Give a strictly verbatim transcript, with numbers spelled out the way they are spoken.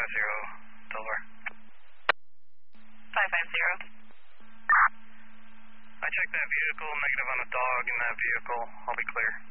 zero, Delaware. five five zero. I checked that vehicle, negative on a dog in that vehicle. I'll be clear.